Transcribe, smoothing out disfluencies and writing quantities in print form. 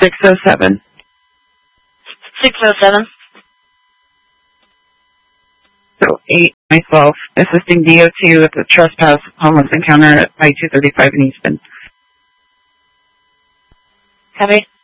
607. 607. So 8, myself, assisting DO2 with the trespass homeless encounter at I-235 in Easton. Copy.